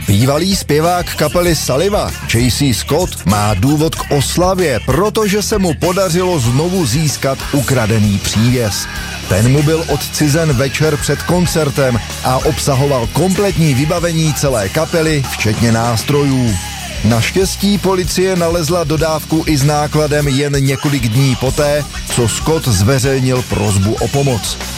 Bývalý zpěvák kapely Saliva, J.C. Scott, má důvod k oslavě, protože se mu podařilo znovu získat ukradený přívěs. Ten mu byl odcizen večer před koncertem a obsahoval kompletní vybavení celé kapely, včetně nástrojů. Naštěstí policie nalezla dodávku i s nákladem jen několik dní poté, co Scott zveřejnil prosbu o pomoc.